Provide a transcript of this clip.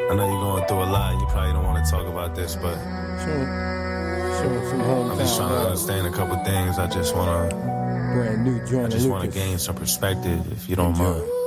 I know you're going through a lot. You probably don't want to talk about this, but I'm just trying to understand a couple things. I just want to brand new joint. gain some perspective, if you don't mind.